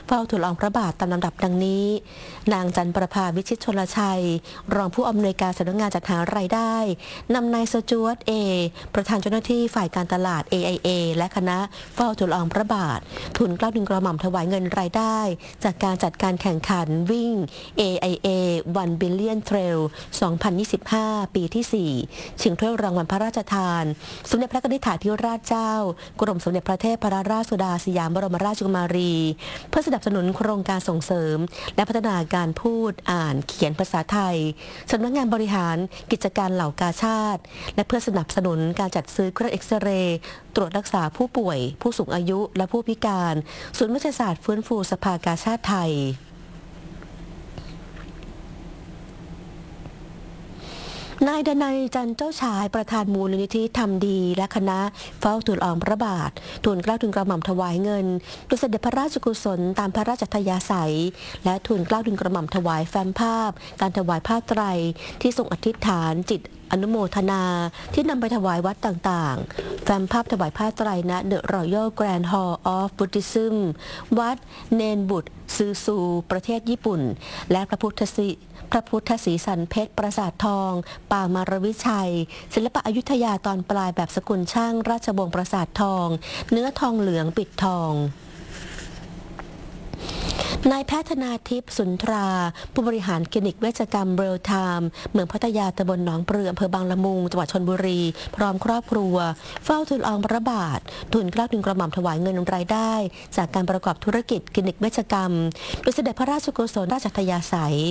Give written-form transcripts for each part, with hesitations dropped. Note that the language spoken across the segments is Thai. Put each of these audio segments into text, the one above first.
เฝ้าทูลละอองพระบาทตามลำดับดังนี้นางจันประภาวิชิตชลชัยรองผู้อำนวยการสำนักงานจัดหารายได้นำนายสจวตเอประธานเจ้าหน้าที่ฝ่ายการตลาด AIA และคณะเฝ้าทูลละอองพระบาททุนเกล้าทุนกระหม่อมถวายเงินรายได้จากการจัดการแข่งขันวิ่ง AIA 1 Billion Trail 2025 ปีที่ 4 ชิงถ้วยรางวัลพระราชทานสมเด็จพระนิธิธิราชเจ้ากรมสมเด็จพระเทพรัตนราชสุดาสยามบรมราชกุมารีเพื่อสนับสนุนโครงการส่งเสริมและพัฒนาการพูดอ่านเขียนภาษาไทยสำนักงานบริหารกิจการเหล่ากาชาติและเพื่อสนับสนุนการจัดซื้อเครื่องเอ็กซเรย์ตรวจรักษาผู้ป่วยผู้สูงอายุและผู้พิการศูนย์วิทยาศาสตร์ฟื้นฟูสภากาชาติไทยนายดนัยจันเจ้าชายประธานมูลนิธิทำดีและคณะเฝ้าทูลละอองพระบาททูลเกล้าทูลกระหม่อมถวายเงินโดยเสด็จพระราชกุศลตามพระราชอัธยาศัยและทูลเกล้าทูลกระหม่อมถวายแฟ้มภาพการถวายผ้าไตรที่ทรงอธิษฐานจิตอนุโมทนาที่นำไปถวายวัดต่างๆแฟ้มภาพถวายผ้าไตรณ The Royal Grand Hall of Buddhism วัดเนนบุตรซือซูประเทศญี่ปุ่นและพระพุทธศรีสันเพชรปราสาททองปางมารวิชัยศิลปะอยุธยาตอนปลายแบบสกุลช่างราชวงศ์ปราสาททองเนื้อทองเหลืองปิดทองนายแพทย์ธนาทิพย์สุนทราผู้บริหารคลินิกเวชกรรมเรียลไทม์เมืองพัทยาตำบลหนองปลืออำเภอบางละมุงจังหวัดชลบุรีพร้อมครอบครัวเฝ้าทูลละอองพระบาททูลเกล้าทูลกระหม่อมถวายเงินรายได้จากการประกอบธุรกิจคลินิกเวชกรรมโดยเสด็จพระราชกุศลราชอัธยาศัย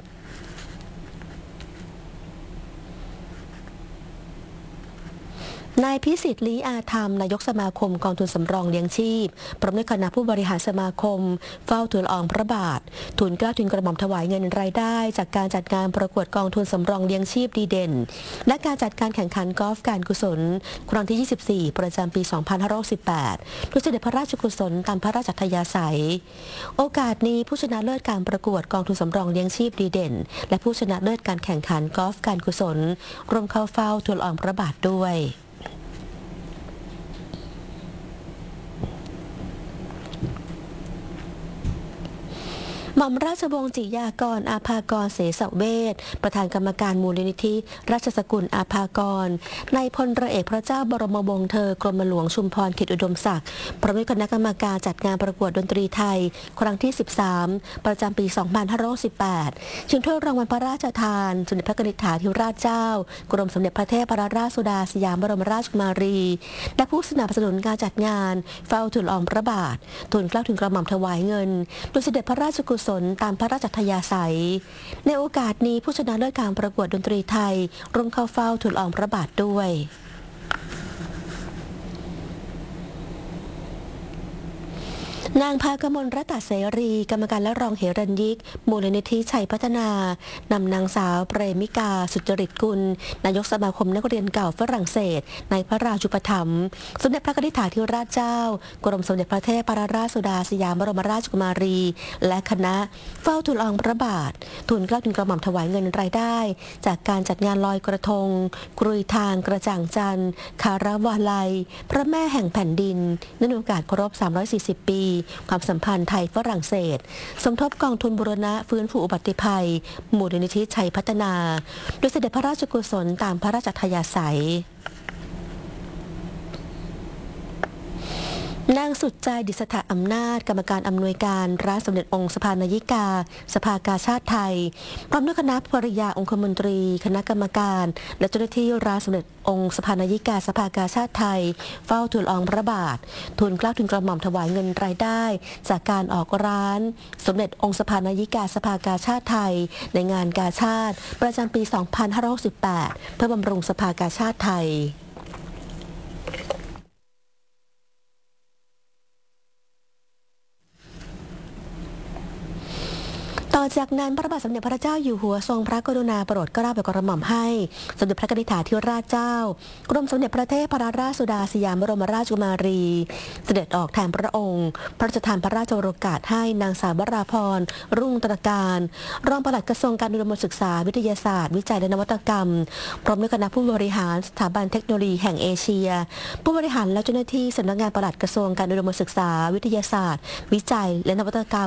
นายพิสิทธิ์ลี้อาธรรมนายกสมาคมกองทุนสำรองเลี้ยงชีพพร้อมด้วยคณะผู้บริหารสมาคมเฝ้าทูลละอองพระบาททูลเกล้าทูลกระหม่อมถวายเงินรายได้จากการจัดงานประกวดกองทุนสำรองเลี้ยงชีพดีเด่นและการจัดการแข่งขันกอล์ฟการกุศลครั้งที่ 24 ประจำปี 2518โดยเสด็จพระราชกุศลตามพระราชอัธยาศัยโอกาสนี้ผู้ชนะเลิศการประกวดกองทุนสำรองเลี้ยงชีพดีเด่นและผู้ชนะเลิศการแข่งขันกอล์ฟการกุศลร่วมเข้าเฝ้าทูลละอองพระบาทด้วยหม่อมราชวงศ์จิยากรอาภากรเสสเวชประธานกรรมการมูลนิธิราชสกุลอาภากรนายพลเรือเอกพระเจ้าบรมวงศ์เธอกรมหลวงชุมพรเขตอุดมศักดิ์พร้อมด้วยคณะกรรมการจัดงานประกวดดนตรีไทยครั้งที่ 13 ประจำปี 2518ชิงถ้วยรางวัลพระราชทานสมเด็จพระนิธิธิราชเจ้ากรมสมเด็จพระเทพรัตนราชสุดาสยามบรมราชกุมารีและผู้สนับสนุนการจัดงานเฝ้าทูลละอองพระบาททูลเกล้าทูลกระหม่อมถวายเงินโดยเสด็จพระราชกุศลตามพระราชอัธยาศัยในโอกาสนี้ผู้ชนะเลิศการประกวดดนตรีไทยร่วมเข้าเฝ้าทูลละอองพระบาทด้วยนางภากมลรัตน์เสรีกรรมการและรองเหรัญยิกมูลนิธิชัยพัฒนานำนางสาวเปรมิกาสุจริตกุลนายกสมาคมนักเรียนเก่าฝรั่งเศสในพระราชูปถัมภ์สมเด็จพระนิธิธิราชเจ้ากรมสมเด็จพระเทพรัตนราชสุดาสยามบรมราชกุมารีและคณะเฝ้าทูลละอองพระบาททูลเกล้าทูลกระหม่อมถวายเงินรายได้จากการจัดงานลอยกระทงกรุยทางกระจ่างจันทร์คาราวาลัยพระแม่แห่งแผ่นดินในโอกาสครบ340 ปีความสัมพันธ์ไทยฝรั่งเศสสมทบกองทุนบูรณะฟื้นฟูอุบัติภัยมูลนิธิชัยพัฒนาโดยเสด็จพระราชกุศลตามพระราชอัธยาศัยนางสุดใจดิษฐอำนาจกรรมการอำนวยการร้านสมเด็จองค์สภานายิกาสภากาชาติไทยพร้อมด้วยคณะภริยาองคมนตรีคณะกรรมการและเจ้าหน้าที่ร้านสมเด็จองค์สภานายิกาสภากาชาติไทยเฝ้าทูลละอองพระบาททูลเกล้าทูลกระหม่อมถวายเงินรายได้จากการออกร้านสมเด็จองค์สภานายิกาสภากาชาติไทยในงานกาชาติประจำปี 2518 เพื่อบำรุงสภากาชาติไทยต่อจากนั้นพระบาทสมเด็จพระเจ้าอยู่หัวทรงพระกรุณาโปรดเกล้าโปรดกระหม่อมให้สมเด็จพระนิธิธิราชเจ้ากรมสมเด็จพระเทพรัตนราชสุดาสยามบรมราชกุมารีเสด็จออกแทนพระองค์พระราชทานพระราชโองการให้นางสาววราพรรุ่งตระการรองปลัดกระทรวงการอุดมศึกษาวิทยาศาสตร์วิจัยและนวัตกรรมพร้อมด้วยคณะผู้บริหารสถาบันเทคโนโลยีแห่งเอเชียผู้บริหารและเจ้าหน้าที่สำนักงานปลัดกระทรวงการอุดมศึกษาวิทยาศาสตร์วิจัยและนวัตกรรม